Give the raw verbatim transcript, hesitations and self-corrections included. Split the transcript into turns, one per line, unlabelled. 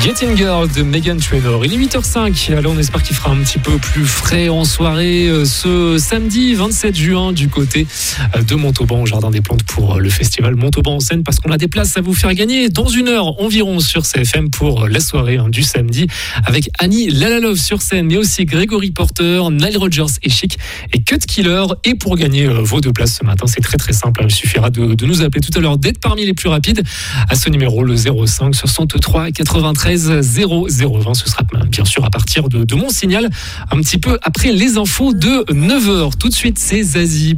Getting Girl de Meghan Trainor. Il est huit heures cinq. Alors on espère qu'il fera un petit peu plus frais en soirée ce samedi vingt-sept juin du côté de Montauban au Jardin des Plantes pour le festival Montauban en scène, parce qu'on a des places à vous faire gagner dans une heure environ sur C F M pour la soirée hein, du samedi avec Annie Lalalove sur scène, mais aussi Grégory Porter, Nile Rodgers et Chic et Cut Killer. Et pour gagner vos deux places ce matin, c'est très très simple. Il suffira de, de nous appeler tout à l'heure, d'être parmi les plus rapides à ce numéro, le zéro cinq soixante-trois quatre-vingt-treize zéro zéro vingt. Ce sera bien sûr à partir de, de mon signal, un petit peu après les infos de neuf heures. Tout de suite, c'est Zazie.